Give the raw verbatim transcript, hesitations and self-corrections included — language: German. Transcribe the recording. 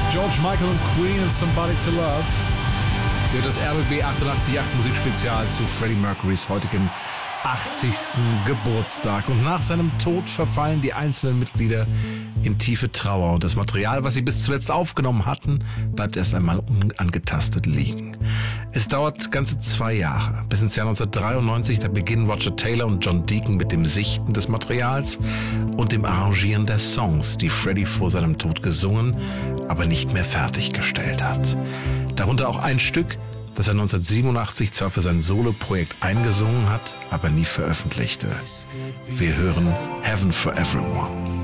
George Michael und Queen and Somebody to Love. Hier das R B B achtundachtzig Komma acht Musikspezial zu Freddie Mercurys heutigem achtzigsten Geburtstag. Und nach seinem Tod verfallen die einzelnen Mitglieder in tiefe Trauer. Und das Material, was sie bis zuletzt aufgenommen hatten, bleibt erst einmal unangetastet liegen. Es dauert ganze zwei Jahre. Bis ins Jahr neunzehnhundertdreiundneunzig, da beginnen Roger Taylor und John Deacon mit dem Sichten des Materials und dem Arrangieren der Songs, die Freddie vor seinem Tod gesungen, aber nicht mehr fertiggestellt hat. Darunter auch ein Stück, das er neunzehnhundertsiebenundachtzig zwar für sein Soloprojekt eingesungen hat, aber nie veröffentlichte. Wir hören Heaven for Everyone.